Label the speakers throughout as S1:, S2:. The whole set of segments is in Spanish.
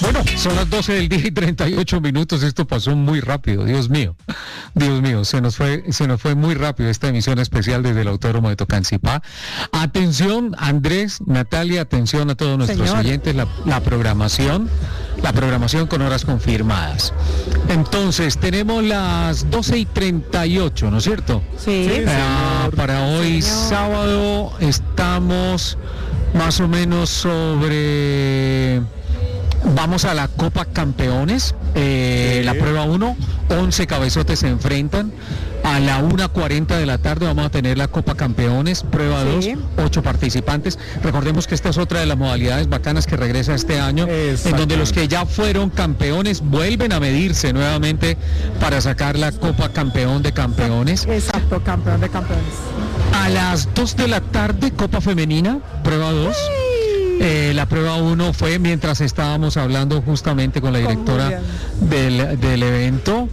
S1: Bueno, son las 12 del día y 38 minutos. Esto pasó muy rápido, Dios mío, se nos fue muy rápido esta emisión especial desde el Autódromo de Tocancipá. Atención, Andrés, Natalia, atención a todos nuestros oyentes, la programación con horas confirmadas. Entonces, tenemos las 12 y 38, ¿no es cierto?
S2: Sí.
S1: Para hoy, sábado, estamos más o menos sobre... Vamos a la Copa Campeones, la prueba 1, 11 cabezotes se enfrentan. A la 1:40 de la tarde vamos a tener la Copa Campeones, prueba 2, 8 participantes. Recordemos que esta es otra de las modalidades bacanas que regresa este año, en donde los que ya fueron campeones vuelven a medirse nuevamente para sacar la Copa Campeón de Campeones.
S2: Exacto, campeón de campeones.
S1: A las 2 de la tarde, Copa Femenina, prueba 2. La prueba 1 fue mientras estábamos hablando justamente con la directora del evento.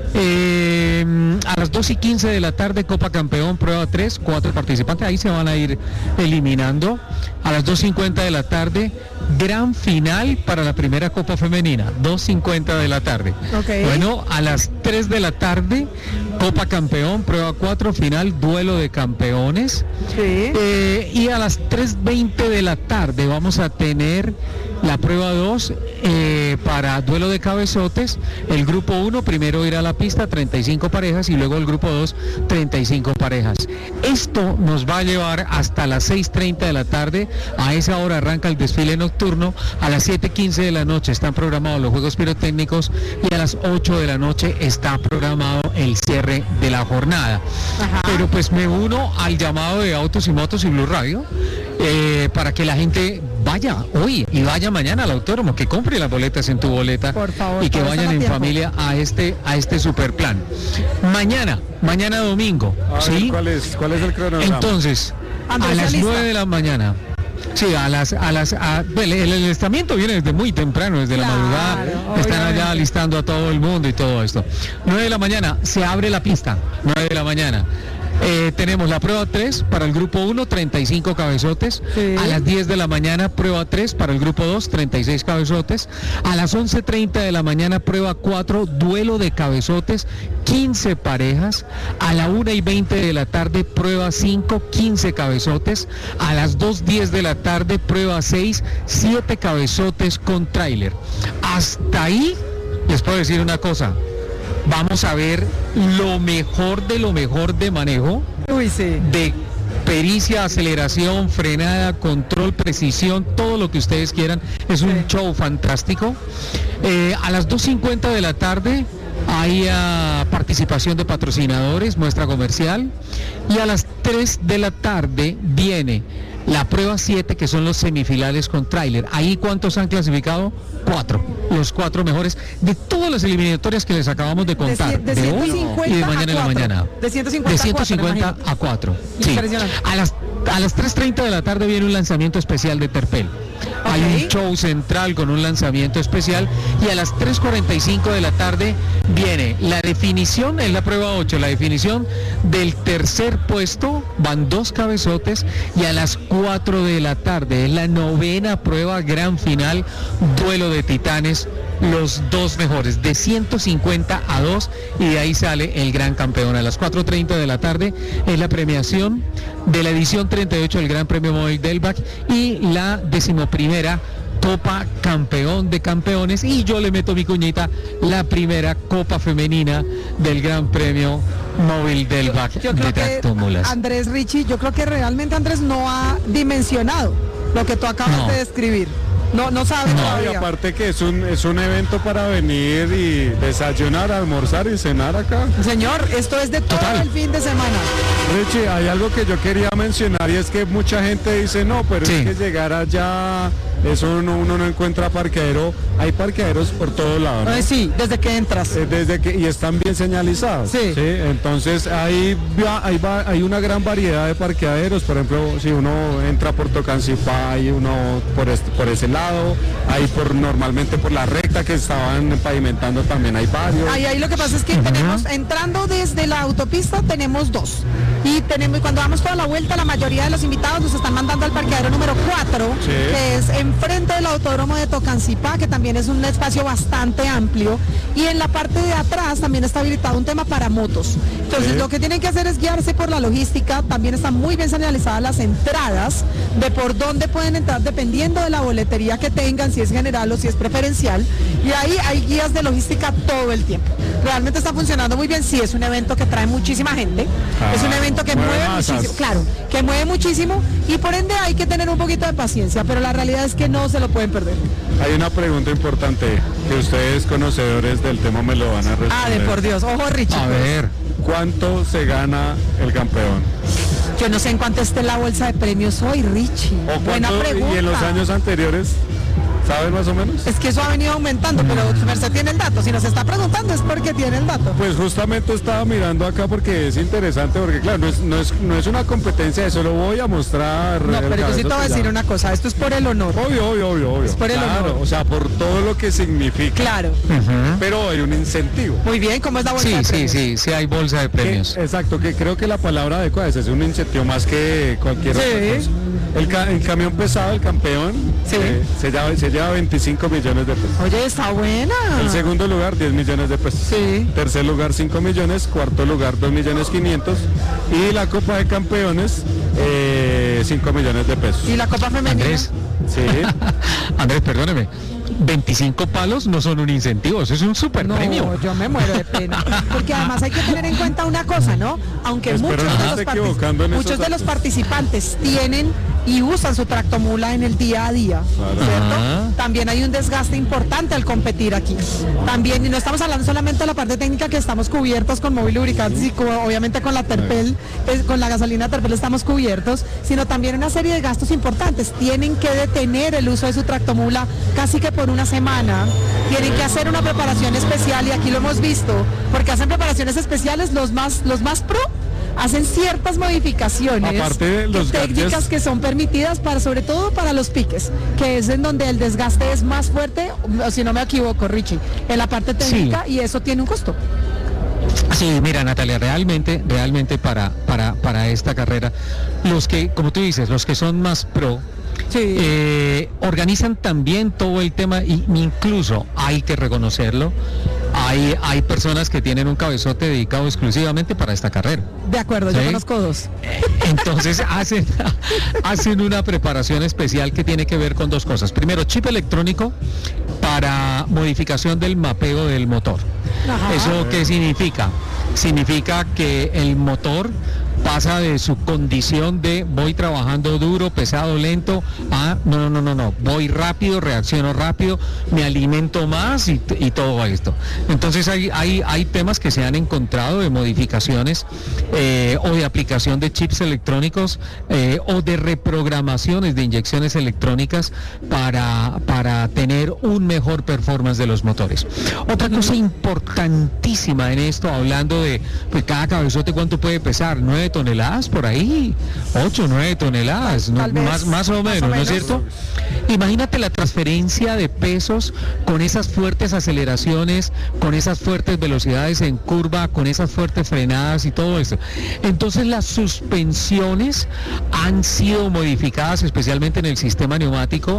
S1: A las 2:15 de la tarde, Copa Campeón, prueba 3, 4 participantes, ahí se van a ir eliminando. A las 2:50 de la tarde, gran final para la primera Copa Femenina, 2:50 de la tarde. Bueno, a las 3 de la tarde, Copa Campeón, prueba 4, final, duelo de campeones. Y a las 3:20 de la tarde vamos a tener la prueba 2 para duelo de cabezotes. El grupo 1 primero irá a la pista, 35 parejas, y luego el grupo 2, 35 parejas. Esto nos va a llevar hasta las 6:30 de la tarde. A esa hora arranca el desfile nocturno. A las 7:15 de la noche están programados los juegos pirotécnicos y a las 8 de la noche está programado el cierre de la jornada. Pero pues me uno al llamado de Autos y Motos y Blue Radio para que la gente vaya hoy y vaya mañana al autódromo, que compre las boletas en Tu Boleta, por favor, y que vayan en familia a este super plan. Mañana domingo, ¿sí?
S3: ¿Cuál es el cronograma?
S1: Entonces, a las 9 de la mañana. Sí, el alistamiento viene desde muy temprano, desde la madrugada, están allá alistando a todo el mundo y todo esto. 9 de la mañana, se abre la pista, 9 de la mañana. Tenemos la prueba 3 para el grupo 1, 35 cabezotes. A las 10 de la mañana, prueba 3 para el grupo 2, 36 cabezotes. A las 11:30 de la mañana, prueba 4, duelo de cabezotes, 15 parejas. A la 1:20 de la tarde, prueba 5, 15 cabezotes. A las 2:10 de la tarde, prueba 6, 7 cabezotes con tráiler. Hasta ahí les puedo decir una cosa. Vamos a ver lo mejor de manejo, de pericia, aceleración, frenada, control, precisión, todo lo que ustedes quieran. Es un show fantástico. A las 2:50 de la tarde hay participación de patrocinadores, muestra comercial. Y a las 3 de la tarde viene la prueba 7, que son los semifinales con tráiler. Ahí, ¿cuántos han clasificado? 4. Los 4 mejores de todas las eliminatorias que les acabamos de contar, de hoy y de mañana en la mañana.
S2: De 150
S1: a 4. Sí. A las 3:30 de la tarde viene un lanzamiento especial de Terpel. Hay un show central con un lanzamiento especial, y a las 3:45 de la tarde viene la definición, en la prueba 8, la definición del tercer puesto, van 2 cabezotes, y a las 4 de la tarde es la 9ª prueba, gran final, duelo de titanes, los 2 mejores, de 150 a 2, y de ahí sale el gran campeón. A las 4:30 de la tarde es la premiación de la edición 38 del Gran Premio Móvil Delvac y la 11ª Copa Campeón de Campeones, y yo le meto mi cuñita, la primera Copa Femenina del Gran Premio Móvil Delvac de Tractomulas.
S2: Andrés, Richie, yo creo que realmente Andrés no ha dimensionado lo que tú acabas de describir. No sabe todavía.
S3: Y aparte que es un evento para venir y desayunar, almorzar y cenar acá.
S2: Señor, esto es de todo el fin de semana.
S3: Richie, hay algo que yo quería mencionar, y es que mucha gente dice, no, pero es que llegar allá, eso uno no encuentra parqueadero. Hay parqueaderos por todos lados, ¿no?
S2: Sí, desde que entras.
S3: Y están bien señalizados. Sí. Entonces hay una gran variedad de parqueaderos. Por ejemplo, si uno entra por Tocancipá, hay uno por ese lado, hay normalmente por la recta que estaban pavimentando, también hay varios.
S2: Ahí lo que pasa es que tenemos, entrando desde la autopista, tenemos 2. Y cuando damos toda la vuelta, la mayoría de los invitados nos están mandando al parqueadero número 4, que es enfrente del autódromo de Tocancipá, que también es un espacio bastante amplio, y en la parte de atrás también está habilitado un tema para motos. Entonces lo que tienen que hacer es guiarse por la logística. También están muy bien señalizadas las entradas de por dónde pueden entrar dependiendo de la boletería que tengan, si es general o si es preferencial, y ahí hay guías de logística todo el tiempo. Realmente está funcionando muy bien. Sí, es un evento que trae muchísima gente, es un evento que mueve muchísimo, claro, que mueve muchísimo, y por ende hay que tener un poquito de paciencia, pero la realidad es que no se lo pueden perder.
S3: Hay una pregunta importante que ustedes conocedores del tema me lo van a responder.
S2: Ah, de por Dios, ojo Richie.
S1: A ver,
S3: ¿cuánto se gana el campeón?
S2: Yo no sé en cuánto esté la bolsa de premios hoy, Richie. Buena pregunta.
S3: ¿Y en los años anteriores? ¿Saben más o menos?
S2: Es que eso ha venido aumentando, pero su merced tiene el dato. Si nos está preguntando es porque tiene el dato.
S3: Pues justamente estaba mirando acá porque es interesante, porque claro, no es una competencia, eso lo voy a mostrar.
S2: No, pero yo sí te voy a decir una cosa, esto es por el honor.
S3: Obvio.
S2: Es por el honor.
S3: O sea, por todo lo que significa.
S2: Claro.
S3: Pero hay un incentivo.
S2: Muy bien, ¿cómo es la bolsa de premios?
S1: Sí, hay bolsa de premios.
S3: Exacto, que creo que la palabra adecuada es un incentivo más que cualquier otra cosa. El camión pesado, el campeón, se lleva 25 millones de pesos.
S2: Oye, está buena.
S3: El segundo lugar, 10 millones de pesos.
S2: Sí.
S3: Tercer lugar, 5 millones. Cuarto lugar, 2 millones 500. Y la Copa de Campeones, 5 millones de pesos.
S2: ¿Y la Copa Femenina?
S1: Andrés.
S3: Sí.
S1: Andrés, perdóneme. 25 palos no son un incentivo, eso es un super premio.
S2: No, yo me muero de pena. Porque además hay que tener en cuenta una cosa, ¿no? Aunque muchos de los participantes tienen y usan su tractomula en el día a día, ¿cierto? También hay un desgaste importante al competir aquí. También, y no estamos hablando solamente de la parte técnica, que estamos cubiertos con móvil lubricantes y obviamente con la Terpel, con la gasolina Terpel estamos cubiertos, sino también una serie de gastos importantes. Tienen que detener el uso de su tractomula casi que por una semana, tienen que hacer una preparación especial, y aquí lo hemos visto, porque hacen preparaciones especiales los más pro. Hacen ciertas modificaciones técnicas que son permitidas sobre todo para los piques, que es en donde el desgaste es más fuerte, si no me equivoco, Richie, en la parte técnica, y eso tiene un costo.
S1: Sí, mira, Natalia, realmente para esta carrera, los que, como tú dices, los que son más pro, organizan también todo el tema, y incluso hay que reconocerlo, hay personas que tienen un cabezote dedicado exclusivamente para esta carrera.
S2: De acuerdo, yo conozco dos.
S1: Entonces hacen una preparación especial que tiene que ver con dos cosas. Primero, chip electrónico para modificación del mapeo del motor. Ajá. ¿Eso qué significa? Significa que el motor pasa de su condición de voy trabajando duro, pesado, lento, a no, voy rápido, reacciono rápido, me alimento más y todo esto. Entonces hay temas que se han encontrado de modificaciones o de aplicación de chips electrónicos o de reprogramaciones de inyecciones electrónicas para tener un mejor performance de los motores. Otra cosa importantísima en esto, hablando de pues, cada cabezote, ¿cuánto puede pesar? 9 toneladas por ahí, 8, 9 toneladas, más o menos, ¿no es cierto? Imagínate la transferencia de pesos con esas fuertes aceleraciones, con esas fuertes velocidades en curva, con esas fuertes frenadas y todo eso. Entonces las suspensiones han sido modificadas, especialmente en el sistema neumático.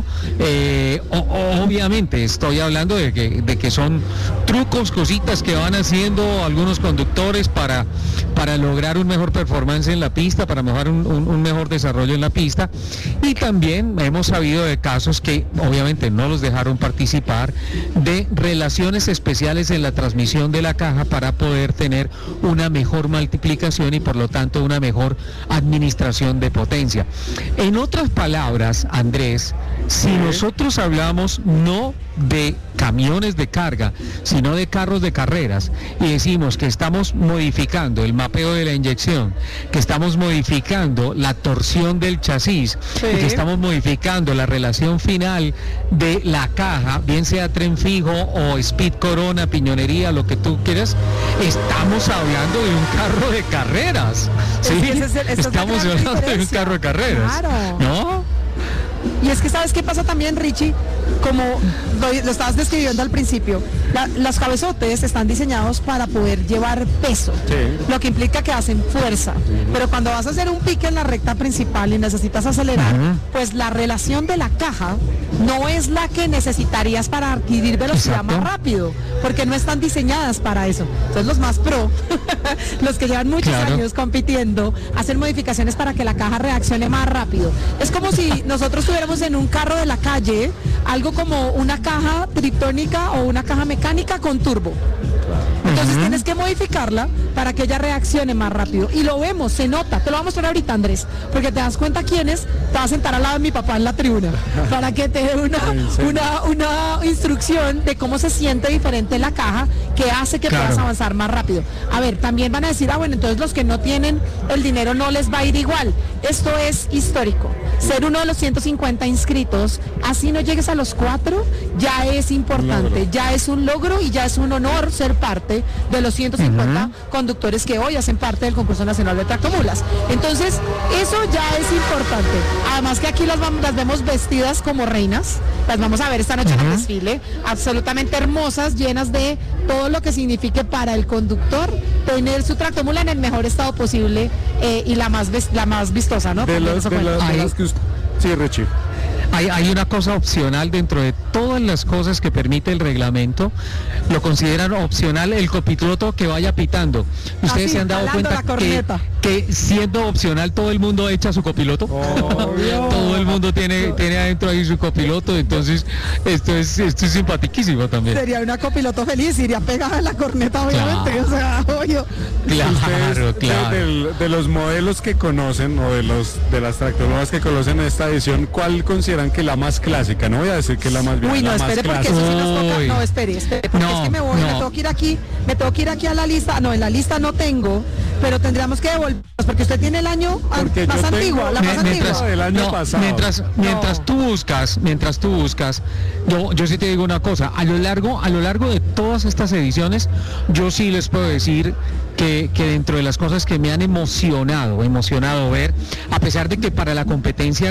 S1: Obviamente estoy hablando de que son trucos, cositas que van haciendo algunos conductores para lograr un mejor performance en la pista, para mejorar un mejor desarrollo en la pista. Y también hemos sabido de casos que obviamente no los dejaron participar, de relaciones especiales en la transmisión de la caja para poder tener una mejor multiplicación y por lo tanto una mejor administración de potencia. En otras palabras, Andrés, si nosotros hablamos no de camiones de carga, sino de carros de carreras, y decimos que estamos modificando el mapeo de la inyección, que estamos modificando la torsión del chasis, y que estamos modificando la relación final de la caja, bien sea tren fijo o speed corona, piñonería, lo que tú quieras, estamos hablando de un carro de carreras. ¿Sí? Estamos hablando de un carro de carreras. Claro. ¿No?
S2: Y es que ¿sabes qué pasa también, Richie? Como lo estabas describiendo al principio, Los cabezotes están diseñados para poder llevar peso, lo que implica que hacen fuerza, pero cuando vas a hacer un pique en la recta principal y necesitas acelerar, pues la relación de la caja no es la que necesitarías para adquirir velocidad más rápido, porque no están diseñadas para eso. Entonces los más pro, los que llevan muchos años compitiendo, hacen modificaciones para que la caja reaccione más rápido. Es como si nosotros tuviéramos en un carro de la calle algo como una caja triptónica o una caja mecánica con turbo. Entonces tienes que modificarla para que ella reaccione más rápido. Y lo vemos, se nota. Te lo voy a mostrar ahorita, Andrés, porque te das cuenta quién es. Te vas a sentar al lado de mi papá en la tribuna para que te dé una instrucción de cómo se siente diferente la caja, que hace que puedas avanzar más rápido. A ver, también van a decir, bueno, entonces los que no tienen el dinero no les va a ir igual. Esto es histórico. Ser uno de los 150 inscritos, así no llegues a los 4, ya es importante, ya es un logro y ya es un honor ser parte de los 150 conductores que hoy hacen parte del concurso nacional de tractomulas. Entonces, eso ya es importante. Además que aquí las vemos vestidas como reinas, las vamos a ver esta noche en el desfile, absolutamente hermosas, llenas de todo lo que signifique para el conductor tener su tractomula en el mejor estado posible y la más vistosa, ¿no?
S3: Sí, Richie.
S1: Hay una cosa opcional dentro de todas las cosas que permite el reglamento. Lo consideran opcional el copiloto que vaya pitando. Ustedes se han dado cuenta que siendo opcional todo el mundo echa su copiloto. Todo el mundo tiene adentro ahí su copiloto. Entonces esto es simpaticísimo también.
S2: Sería una copiloto feliz, iría pegada a la corneta, obviamente. O sea, obvio.
S1: Claro.
S3: De los modelos que conocen o de las tractomulas que conocen en esta edición, ¿cuál consideran que la más clásica? No voy a decir que la más bien.
S2: Uy, no, espere, porque eso sí nos toca. No, espere, porque es que me tengo que ir aquí a la lista. No, en la lista no tengo, pero tendríamos que devolvernos porque usted tiene el año más antiguo, la más antigua
S3: del año pasado.
S1: Mientras tú buscas, yo sí te digo una cosa, a lo largo de todas estas ediciones, yo sí les puedo decir que dentro de las cosas que me han emocionado ver, a pesar de que para la competencia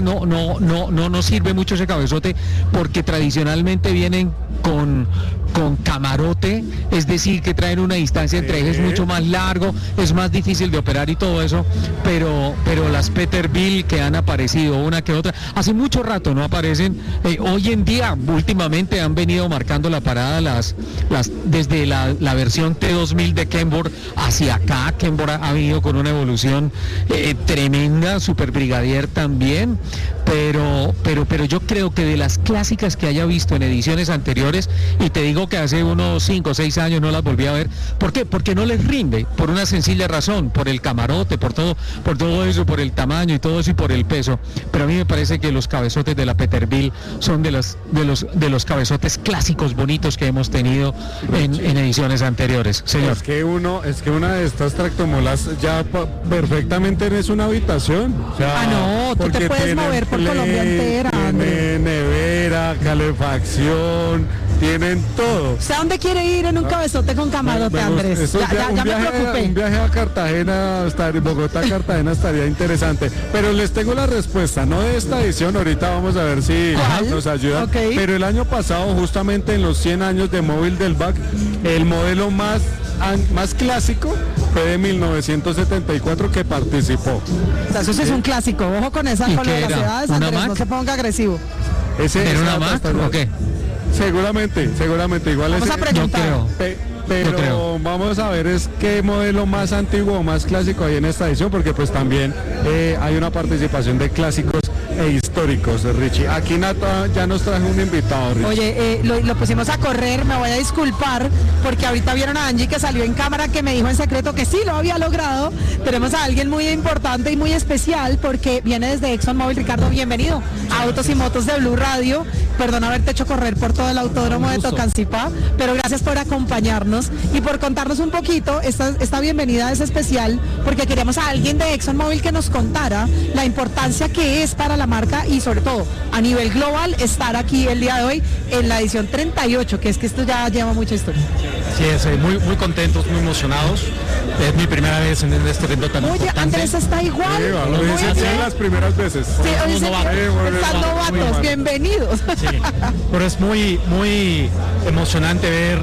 S1: no sirve mucho ese cabezote, porque tradicionalmente vienen con camarote, es decir, que traen una distancia entre ejes mucho más largo, es más difícil de operar y todo eso, pero las Peterbilt que han aparecido una que otra, hace mucho rato no aparecen, hoy en día, últimamente han venido marcando la parada desde la versión T2000 de Kenworth hacia acá. Kenworth ha venido con una evolución tremenda, Super Brigadier también, pero yo creo que de las clásicas que haya visto en ediciones anteriores, y te digo que hace unos 5 o 6 años no las volví a ver. ¿Por qué? Porque no les rinde, por una sencilla razón, por el camarote, por todo eso, por el tamaño y todo eso y por el peso. Pero a mí me parece que los cabezotes de la Peterbilt son de los cabezotes clásicos bonitos que hemos tenido en ediciones anteriores. Señor.
S3: Es que una de estas tractomulas ya perfectamente es una habitación. O sea,
S2: no, tú te puedes mover por Colombia entera.
S3: Tiene nevera, calefacción, tienen todo.
S2: ¿Usted a dónde quiere ir en un cabezote con camarote, Andrés? Ya me preocupé.
S3: Un viaje a Cartagena, Bogotá, Cartagena estaría interesante. Pero les tengo la respuesta, no de esta edición, ahorita vamos a ver si nos ayuda. Pero el año pasado, justamente en los 100 años de móvil del BAC, el modelo más clásico fue de 1974 que participó.
S2: Eso sí es un clásico, ojo con las edades, Andrés, no se ponga agresivo.
S1: ¿Era una Mac o qué?
S3: Seguramente, igual
S2: vamos a preguntar.
S3: Pero vamos a ver qué modelo más antiguo o más clásico hay en esta edición, porque pues también hay una participación de clásicos e históricos, Richie. Aquí Nata ya nos trajo un invitado, Richie.
S2: Oye, lo pusimos a correr, me voy a disculpar, porque ahorita vieron a Angie que salió en cámara, que me dijo en secreto que sí lo había logrado. Tenemos a alguien muy importante y muy especial, porque viene desde ExxonMobil. Ricardo, bienvenido a Autos y Motos de Blue Radio. Perdón haberte hecho correr por todo el autódromo de Tocancipá, pero gracias por acompañarnos y por contarnos un poquito. Esta bienvenida es especial porque queríamos a alguien de ExxonMobil que nos contara la importancia que es para la marca y sobre todo a nivel global estar aquí el día de hoy en la edición 38, que es que esto ya lleva mucha historia.
S4: Sí, muy contentos, muy emocionados. Es mi primera vez en este evento tan importante.
S2: Oye, Andrés está igual.
S3: Lo dicen las primeras veces.
S2: Sí, están novatos, bienvenidos.
S4: Sí, pero es muy emocionante ver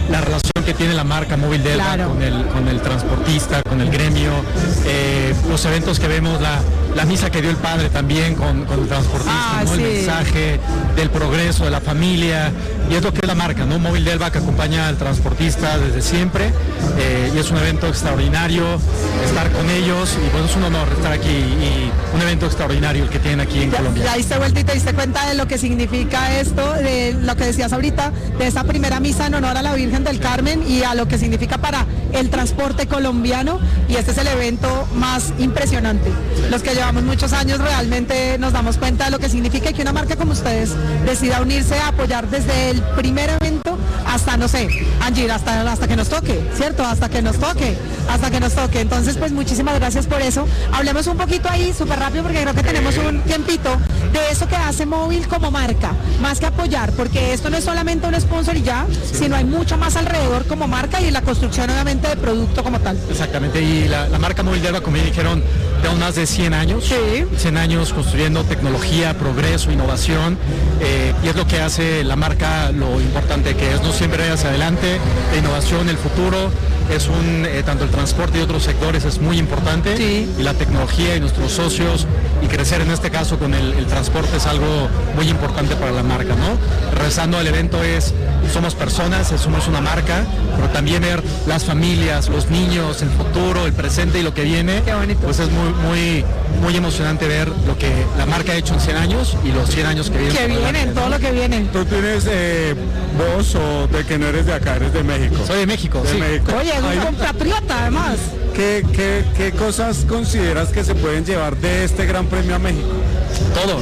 S4: la relación que tiene la marca Móvil Delva con el transportista, con el gremio, los eventos que vemos, la misa que dio el padre también con el transportista, ¿no? El mensaje del progreso de la familia, y es lo que es la marca, ¿no? Móvil Delva, que acompaña al transportista desde siempre, y es un evento extraordinario estar con ellos, y bueno, es un honor estar aquí, y un evento extraordinario el que tienen aquí en Colombia.
S2: Ya diste vuelta y te diste cuenta de lo que significa esto, de lo que decías ahorita, de esa primera misa en honor a la Virgen del Carmen y a lo que significa para el transporte colombiano, y este es el evento más impresionante. Los que llevamos muchos años realmente nos damos cuenta de lo que significa que una marca como ustedes decida unirse a apoyar desde el primer evento hasta, no sé, Angie, hasta que nos toque, ¿cierto? Hasta que nos toque. Entonces, pues muchísimas gracias por eso. Hablemos un poquito ahí, súper rápido, porque creo que tenemos un tiempito, de eso que hace Móvil como marca, más que apoyar, porque esto no es solamente un sponsor y ya, sino hay mucho más alrededor como marca y la construcción obviamente de producto como tal.
S4: Exactamente, y la marca Móvil Delva, como dijeron, tenemos más de 100 años, 100 años construyendo tecnología, progreso, innovación, y es lo que hace la marca lo importante que es, no siempre ir hacia adelante, la innovación, el futuro, es tanto el transporte y otros sectores es muy importante, y la tecnología y nuestros socios, y crecer en este caso con el transporte es algo muy importante para la marca, ¿no? Regresando al evento somos personas, somos una marca, pero también ver las familias, los niños, el futuro, el presente y lo que viene, pues es muy emocionante ver lo que la marca ha hecho en 100 años y los 100 años que vienen.
S2: Todo lo que viene.
S3: ¿Tú tienes voz o de que no eres de acá, eres de México?
S4: Soy de México,
S3: México.
S2: Oye, es un compatriota además.
S3: ¿Qué cosas consideras que se pueden llevar de este Gran Premio a México?
S4: Todo.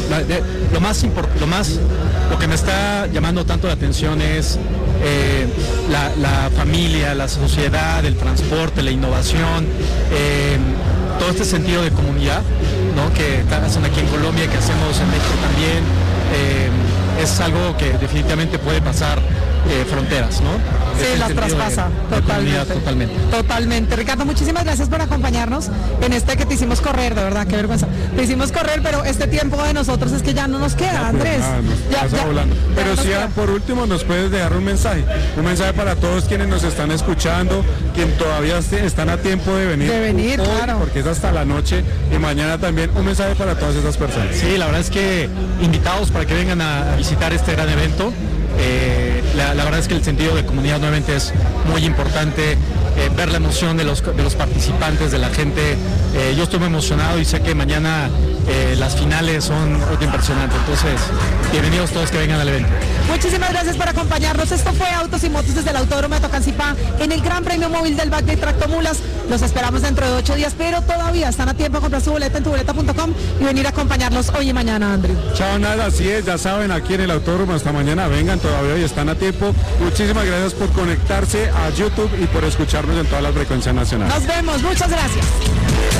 S4: Lo que me está llamando tanto la atención es la familia, la sociedad, el transporte, la innovación, todo este sentido de comunidad, ¿no? Que hacen aquí en Colombia, que hacemos en México también, es algo que definitivamente puede pasar fronteras, ¿no?
S2: Sí, las traspasa, totalmente. Ricardo, muchísimas gracias por acompañarnos en este que te hicimos correr, de verdad, qué vergüenza. Te hicimos correr, pero este tiempo de nosotros es que ya no nos queda, Andrés.
S3: Pero sí, por último, nos puedes dejar un mensaje para todos quienes nos están escuchando, quienes todavía están a tiempo de venir.
S2: Hoy, claro.
S3: Porque es hasta la noche, y mañana también un mensaje para todas esas personas.
S4: Sí, la verdad es que invitados para que vengan a visitar este gran evento. La verdad es que el sentido de comunidad nuevamente es muy importante, ver la emoción de los participantes, de la gente. Yo estoy muy emocionado y sé que mañana las finales son impresionantes, entonces bienvenidos todos que vengan al evento.
S2: Muchísimas gracias por acompañarnos. Esto fue Autos y Motos desde el Autódromo de Tocancipá en el Gran Premio Móvil del Back de Tractomulas. Los esperamos dentro de 8 días, pero todavía están a tiempo de comprar su boleta en tuboleta.com y venir a acompañarnos hoy y mañana, Andrew.
S3: Chao, nada, así es, ya saben, aquí en el Autódromo hasta mañana, vengan, todavía hoy están a tiempo. Muchísimas gracias por conectarse a YouTube y por escucharnos en todas las frecuencias nacionales.
S2: Nos vemos, muchas gracias.